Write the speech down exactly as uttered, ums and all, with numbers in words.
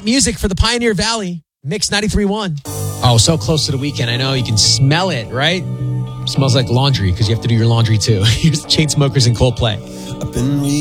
hit music for the Pioneer Valley. Mix ninety-three point one. Oh, so close to the weekend. I know you can smell it, right? Smells like laundry because you have to do your laundry too. Here's the Chainsmokers and Coldplay. I've been